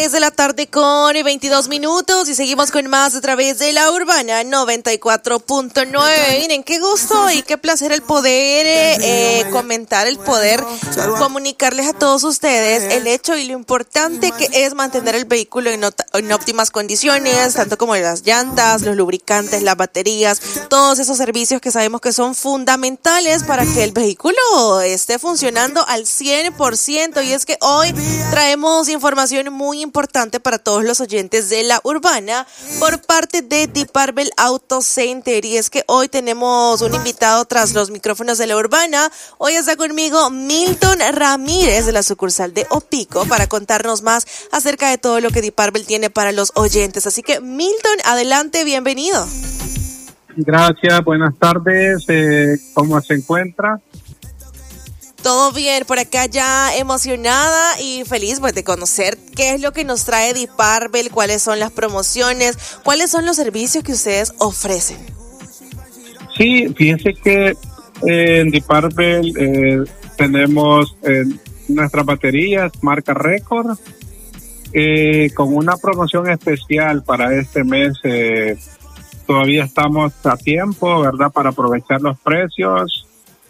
Es de la tarde con 22 minutos y seguimos con más a través de la Urbana 94.9. Miren, qué gusto y qué placer el poder comentar, el poder comunicarles a todos ustedes el hecho y lo importante que es mantener el vehículo en óptimas condiciones, tanto como las llantas, los lubricantes, las baterías, todos esos servicios que sabemos que son fundamentales para que el vehículo esté funcionando al 100%. Y es que hoy traemos información muy importante para todos los oyentes de la Urbana por parte de Deep Purple Auto Center. Y es que hoy tenemos un invitado tras los micrófonos de la Urbana. Hoy está conmigo Milton Ramírez de la sucursal de Opico para contarnos más acerca de todo lo que Deep Purple tiene para los oyentes. Así que Milton, adelante, bienvenido. Gracias, buenas tardes. ¿Cómo se encuentra? Todo bien, por acá ya emocionada y feliz pues de conocer qué es lo que nos trae Deep Purple, cuáles son las promociones, cuáles son los servicios que ustedes ofrecen. Sí, fíjense que en Deep Purple tenemos nuestras baterías marca Record con una promoción especial para este mes. Todavía estamos a tiempo, ¿verdad?, para aprovechar los precios.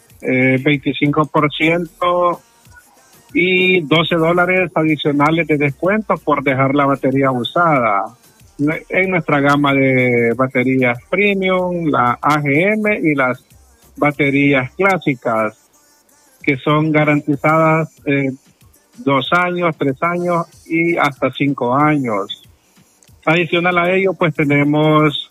25% y $12 adicionales de descuento por dejar la batería usada en nuestra gama de baterías premium, la AGM y las baterías clásicas, que son garantizadas 2 años, 3 años y hasta 5 años. Adicional a ello, pues tenemos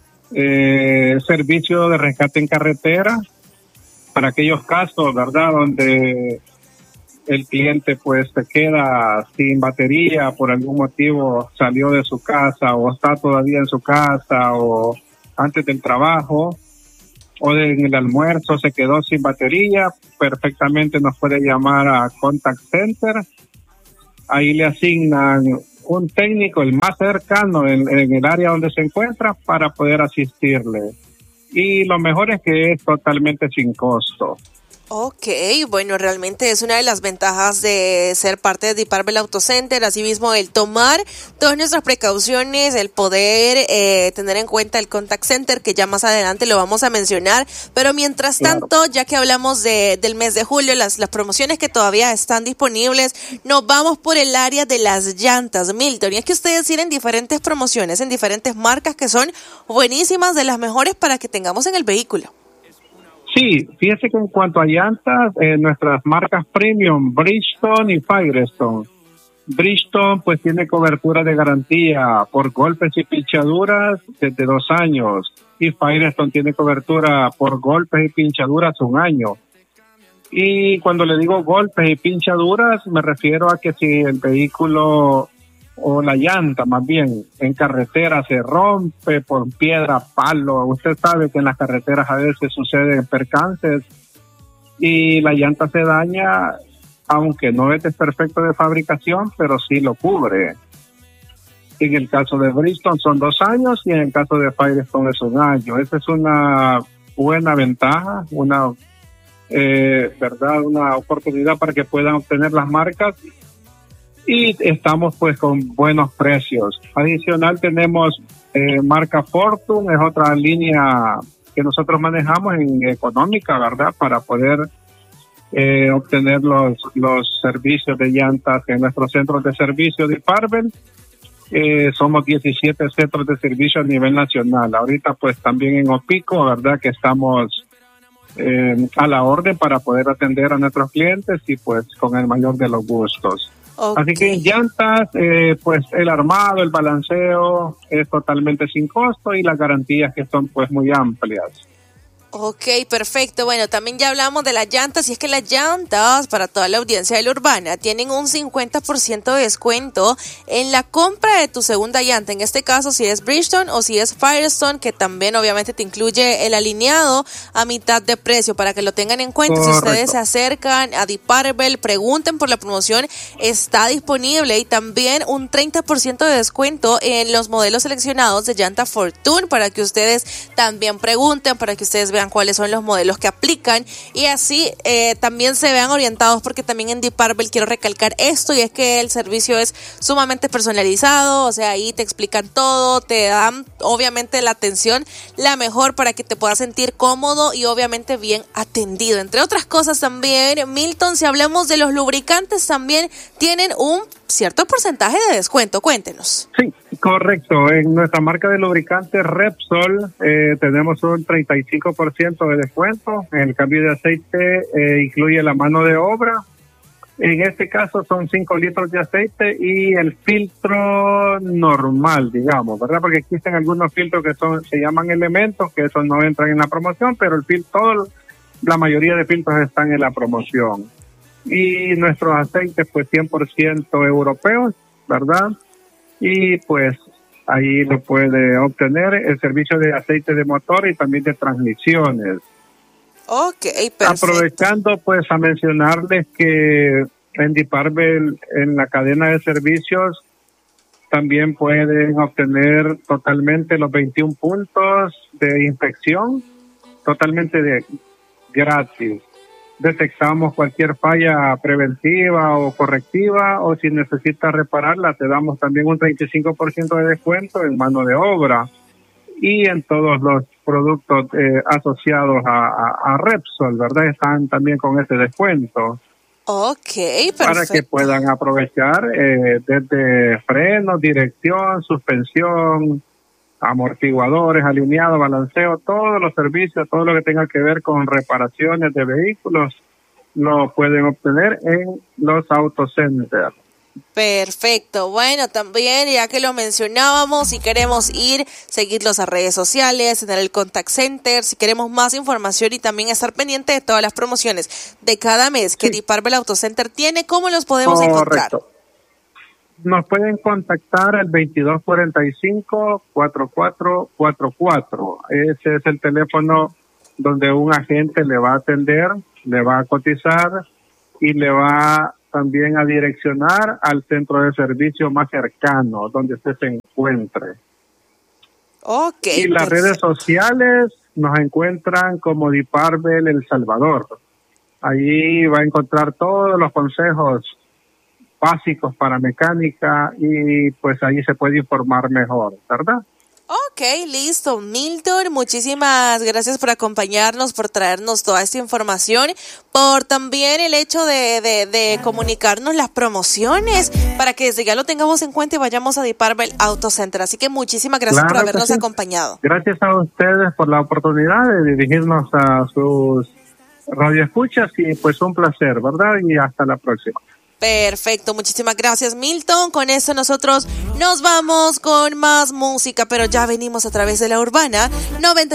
servicio de rescate en carretera para aquellos casos, ¿verdad?, donde el cliente pues se queda sin batería por algún motivo, salió de su casa o está todavía en su casa o antes del trabajo o en el almuerzo se quedó sin batería, perfectamente nos puede llamar a Contact Center. Ahí le asignan un técnico, el más cercano en el área donde se encuentra, para poder asistirle. Y lo mejor es que es totalmente sin costo. Ok, bueno, realmente es una de las ventajas de ser parte de Deep Purple Auto Center, asimismo el tomar todas nuestras precauciones, el poder tener en cuenta el Contact Center, que ya más adelante lo vamos a mencionar, pero mientras tanto, ya que hablamos del mes de julio, las promociones que todavía están disponibles, nos vamos por el área de las llantas, Milton, y es que ustedes tienen diferentes promociones en diferentes marcas que son buenísimas, de las mejores para que tengamos en el vehículo. Sí, fíjese que en cuanto a llantas, nuestras marcas premium, Bridgestone y Firestone. Bridgestone pues tiene cobertura de garantía por golpes y pinchaduras desde 2 años y Firestone tiene cobertura por golpes y pinchaduras 1 año. Y cuando le digo golpes y pinchaduras me refiero a que si el vehículo o la llanta más bien en carretera se rompe por piedra, palo, usted sabe que en las carreteras a veces suceden percances y la llanta se daña, aunque no es desperfecto de fabricación, pero sí lo cubre. En el caso de Bridgestone son 2 años y en el caso de Firestone es 1 año. Esa es una buena ventaja, una oportunidad para que puedan obtener las marcas. Y estamos pues con buenos precios. Adicional tenemos marca Fortune, es otra línea que nosotros manejamos en económica, ¿verdad?, para poder obtener los servicios de llantas en nuestros centros de servicio de Purple. Somos 17 centros de servicio a nivel nacional. Ahorita pues también en Opico, ¿verdad?, que estamos a la orden para poder atender a nuestros clientes y pues con el mayor de los gustos. Okay. Así que en llantas, pues el armado, el balanceo es totalmente sin costo y las garantías que son pues muy amplias. Ok, perfecto. Bueno, también ya hablamos de las llantas, y es que las llantas para toda la audiencia de la Urbana tienen un 50% de descuento en la compra de tu segunda llanta. En este caso, si es Bridgestone o si es Firestone, que también obviamente te incluye el alineado a mitad de precio, para que lo tengan en cuenta. Correcto. Si ustedes se acercan a Deep Purple, pregunten por la promoción, está disponible, y también un 30% de descuento en los modelos seleccionados de llanta Fortune, para que ustedes también pregunten, para que ustedes vean vean cuáles son los modelos que aplican y así también se vean orientados, porque también en Deep Purple quiero recalcar esto, y es que el servicio es sumamente personalizado. O sea, ahí te explican todo, te dan obviamente la atención la mejor para que te puedas sentir cómodo y obviamente bien atendido. Entre otras cosas también, Milton, si hablamos de los lubricantes, también tienen un cierto porcentaje de descuento. Cuéntenos. Sí, correcto. En nuestra marca de lubricantes Repsol tenemos un 35% de descuento. En el cambio de aceite incluye la mano de obra. En este caso son 5 litros de aceite y el filtro normal, digamos, ¿verdad? Porque existen algunos filtros que se llaman elementos, que esos no entran en la promoción, pero la mayoría de filtros están en la promoción. Y nuestros aceites, pues 100% europeos, ¿verdad? Y pues ahí lo puede obtener el servicio de aceite de motor y también de transmisiones. Ok, perfecto. Aprovechando pues a mencionarles que en Deep Purple, en la cadena de servicios, también pueden obtener totalmente los 21 puntos de inspección, totalmente gratis. Detectamos cualquier falla preventiva o correctiva, o si necesitas repararla, te damos también un 35% de descuento en mano de obra y en todos los productos asociados a Repsol, ¿verdad? Están también con ese descuento. Ok, perfecto. Para que puedan aprovechar desde frenos, dirección, suspensión, amortiguadores, alineado, balanceo, todos los servicios, todo lo que tenga que ver con reparaciones de vehículos, lo pueden obtener en los AutoCenter. Perfecto. Bueno, también ya que lo mencionábamos, si queremos seguirlos a redes sociales, tener el contact center, si queremos más información y también estar pendiente de todas las promociones de cada mes que Deep Purple Auto Center tiene, ¿cómo los podemos encontrar? Nos pueden contactar al 2245-4444. Ese es el teléfono donde un agente le va a atender, le va a cotizar y le va también a direccionar al centro de servicio más cercano donde usted se encuentre. Okay, y las redes sociales nos encuentran como Deep Purple El Salvador. Allí va a encontrar todos los consejos básicos para mecánica y pues ahí se puede informar mejor, ¿verdad? Ok, listo. Milton, muchísimas gracias por acompañarnos, por traernos toda esta información, por también el hecho de comunicarnos las promociones para que desde ya lo tengamos en cuenta y vayamos a Deep Purple Auto Center. Así que muchísimas gracias por habernos acompañado. Gracias a ustedes por la oportunidad de dirigirnos a sus radioescuchas y pues un placer, ¿verdad? Y hasta la próxima. Perfecto, muchísimas gracias, Milton. Con eso nosotros nos vamos con más música, pero ya venimos a través de la Urbana 90.